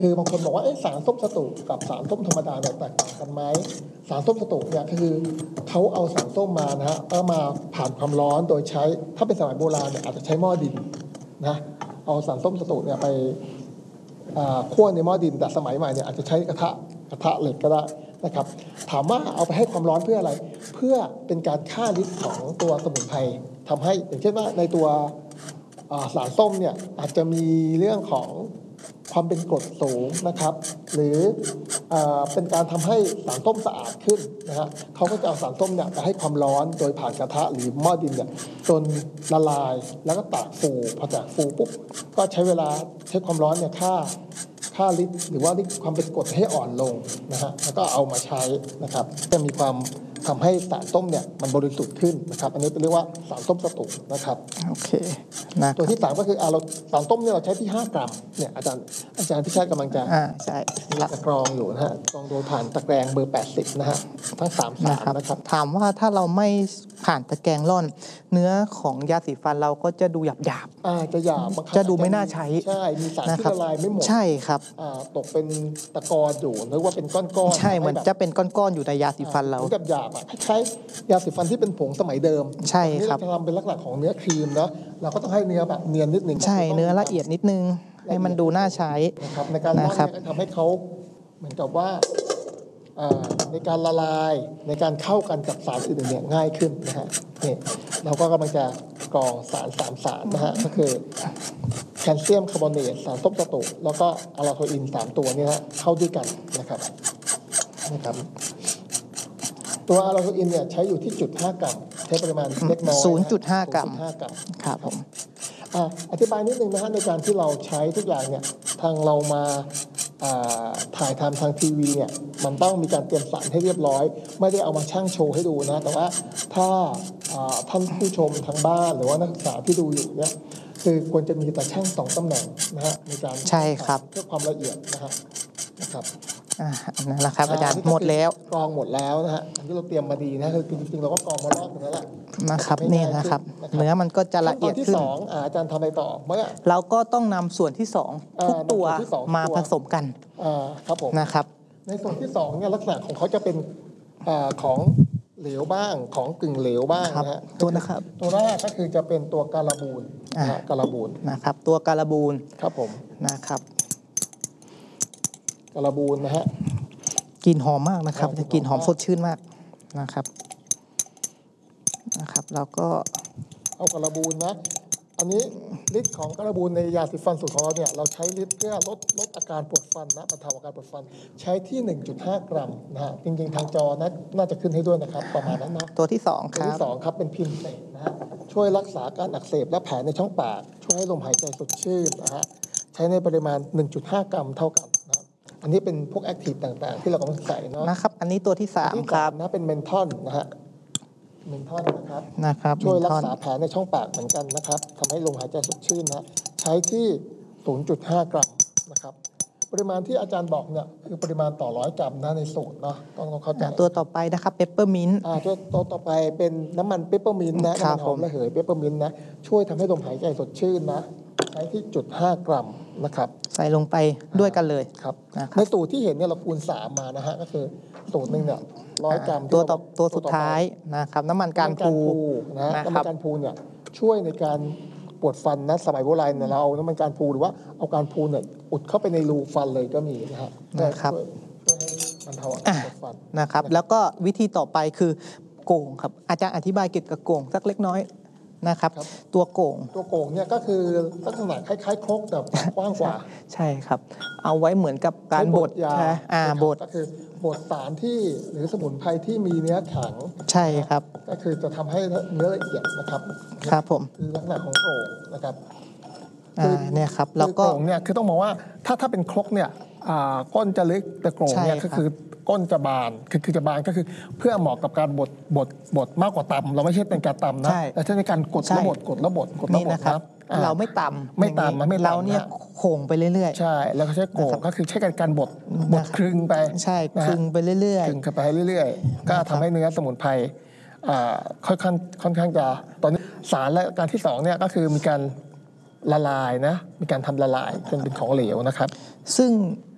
คือบางคนบอกว่าสารส้มสตุกับสารส้มธรรมดาเนี่ยแตกต่างกันไหมสารส้มสตุเนี่ยคือเขาเอาสารส้มมานะฮะแล้วมาผ่านความร้อนโดยใช้ถ้าเป็นสมัยโบราณเนี่ยอาจจะใช้หม้อดินนะเอาสารส้มสตุเนี่ยไปคั่วในหม้อดินแต่สมัยใหม่เนี่ยอาจจะใช้กระทะเหล็กก็ได้นะครับถามว่าเอาไปให้ความร้อนเพื่ออะไรเพื่อเป็นการฆ่าฤทธิ์ของตัวสมุนไพรทำให้อย่างเช่นว่าในตัวสารส้มเนี่ยอาจจะมีเรื่องของความเป็นกรดสูงนะครับหรือเป็นการทำให้สารส้มสะอาดขึ้นนะฮะเขาก็จะเอาสารส้มเนี่ยไปให้ความร้อนโดยผ่านกระทะหรือหม้อดินเนี่ยจนละลายแล้วก็ตากฟูพอตากฟูปุ๊บก็ใช้เวลาใช้ความร้อนเนี่ยฆ่าฤทธิ์หรือว่าฤทธิ์ความเป็นกรดให้อ่อนลงนะฮะแล้วก็เอามาใช้นะครับจะมีความทำให้สารส้มเนี่ยมันบริสุทธิ์ขึ้นนะครับอันนี้เรียกว่าสารส้มสตุนะครับโอเคนะตัวที่3ก็คือเราสารส้มเนี่ยเราใช้ที่5 กรัมเนี่ยอาจารย์พิชาติกำลังจะใช่จะกรองอยู่นะฮะกรองโดยผ่านตะแกรงเบอร์80นะฮะทั้ง3 สารนะครับถามว่าถ้าเราไม่ผ่านตะแกรงร่อนเนื้อของยาสีฟันเราก็จะดูหยาบจะหยาบจะดูไม่น่าใช้ใช่มีสารที่ละลายไม่หมดใช่ครับตกเป็นตะกอนอยู่หรือว่าเป็นก้อนๆใช่มันจะเป็นก้อนๆอยู่ในยาสีฟันเราแบบหยาบใช้ยาสีฟันที่เป็นผงสมัยเดิมใช่ครับนี่เราทำเป็นลักษณะของเนื้อครีมเนาะเราก็ต้องให้เนื้อแบบเนียนนิดนึงใช่เนื้อละเอียดนิดนึงให้มันดูน่าใช้นะครับในการร่อนเนี่ยทำให้เขาเหมือนกับว่าในการละลายในการเข้ากันกับสารอื่นเนี่ยง่ายขึ้นนะฮะนี่เราก็กำลังจะกรองสาร3 สารนะฮะก็คือแคลเซียมคาร์บอเนตสารส้มสตุแล้วก็อะลาโทอิน3 ตัวนี้ฮะเข้าด้วยกันนะครับตัวอะลาโทอินเนี่ยใช้อยู่ที่0.5 กรัมใช้ปริมาณเล็กน้อย 0.5 กรัมครับผมอธิบายนิดนึงนะฮะในการที่เราใช้ทุกอย่างเนี่ยทางเรามาถ่ายทำทางทีวีเนี่ยมันต้องมีการเตรียมสารให้เรียบร้อยไม่ได้เอามาชั่งโชว์ให้ดูนะแต่ว่าถ้าท่านผู้ชมทางบ้านหรือว่านักศึกษาที่ดูอยู่เนี่ยคือควรจะมีแต่ช่าง2 ตำแหน่งนะฮะในการใช่ครับเพื่อความละเอียดนะครับนั่นแหละครับอาจารย์หมดแล้วกรองหมดแล้วนะฮะอันที่เราเตรียมมาดีนะคือจริงๆเราก็กรองมารอบนึงแล้วแหละนะครับนี่นะครับเนื้อมันก็จะละเอียดขึ้นที่2อาจารย์ทำอะไรต่อเมื่อเราก็ต้องนำส่วนที่2ทุกตัวมาผสมกันครับผมนะครับในส่วนที่2เนี่ยลักษณะของเขาจะเป็นของเหลวบ้างของกึ่งเหลวบ้างนะฮะตัวแรกก็คือจะเป็นตัวการาบูนนะครับตัวการาบูนครับผมนะครับการาบูนนะฮะกลิ่นหอมมากนะครับกลิ่นหอมสดชื่นมากนะครับแล้วก็เอาการาบูนนะอันนี้ฤทธิ์ของการาบูนในยาสีฟันสูตรของเราเนี่ยเราใช้ฤทธิ์เพื่อลดอาการปวดฟันนะบรรเทาอาการปวดฟันใช้ที่ 1.5 กรัมนะฮะจริงๆทางจอน่าจะขึ้นให้ด้วยนะครับประมาณนั้นเนาะตัวที่2ครับตัวที่2ครับเป็นพิมเสกนะฮะช่วยรักษาการอักเสบและแผลในช่องปากช่วยให้ลมหายใจสดชื่นนะฮะใช้ในปริมาณ 1.5 กรัมเท่ากันนะอันนี้เป็นพวกแอคทีฟต่างๆที่เรากำลังใส่เนาะนะครับอันนี้ตัวที่3ครับนะเป็นเมนทอนนะฮะเมนทอนนะครับช่วยรักษาแผลในช่องปากเหมือนกันนะครับทำให้ลมหายใจสดชื่นนะใช้ที่ 0.5 กรัมนะครับปริมาณที่อาจารย์บอกเนี่ยคือปริมาณต่อ100 กรัมนะในสูตรเนาะต้องเข้าใจตัวต่อไปนะครับเปปเปอร์มินต์ตัวต่อไปเป็นน้ำมันเปปเปอร์มินต์นะน้ำมันหอมระเหยเปปเปอร์มินต์นะช่วยทำให้ลมหายใจสดชื่นนะใช้ที่ 0.5 กรัมนะครับใส่ลงไปด้วยกันเลยครับในสูตรที่เห็นเนี่ยเราคูณ3มานะฮะก็คือสูตรนึงเนี่ย100 กรัมตัวสุดท้ายนะครับน้ำมันการพูนะน้ำมันการพูเนี่ยช่วยในการปวดฟันนะสมัยโบราณเนี่ยเราเอาน้ำมันการพูหรือว่าเอาการพูเนี่ยอุดเข้าไปในรูฟันเลยก็มีนะครับช่วยให้บรรเทาอาการปวดฟันนะครับแล้วก็วิธีต่อไปคือโก่งครับอาจารย์อธิบายเกี่ยวกับโก่งสักเล็กน้อยนะครับตัวโก่งเนี่ยก็คือลักษณะคล้ายๆครกแต่กว้างกว่าใช่ครับเอาไว้เหมือนกับการบดยาบดก็คือบดสารที่หรือสมุนไพรที่มีเนื้อแข็งใช่ครับก็คือจะทำให้เนื้อละเอียดนะครับครับผมคือลักษณะของโก่งนะครับเนี่ยครับแล้วก็โก่งเนี่ยคือต้องบอกว่าถ้าเป็นครกเนี่ยก้นจะเล็กแต่โก่งเนี่ยก็คือก้นจะบานคือจะบานก็คือเพื่อเหมาะกับการบดมากกว่าตำเราไม่ใช่เป็นการตำนะแต่ใช้ในการกดแล้วบดนี่นะครับเราไม่ตำมันไม่เราเนี่ยโค้งไปเรื่อยๆใช่แล้วก็ใช้โก่งก็คือใช้การบดคลึงไปใช่คลึงไปเรื่อยๆคลึงไปเรื่อยๆก็ทำให้เนื้อสมุนไพรค่อนข้างจะตอนนี้สารและการที่2เนี่ยก็คือมีการละลายนะมีการทำละลายจนเป็นของเหลวนะครับซึ่ง